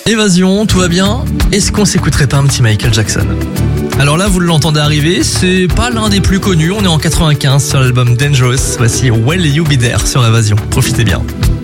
Évasion, tout va bien? Est-ce qu'on s'écouterait pas un petit Michael Jackson? Alors là, vous l'entendez arriver, c'est pas l'un des plus connus, on est en 95 sur l'album Dangerous. Voici Will You Be There sur Évasion. Profitez bien.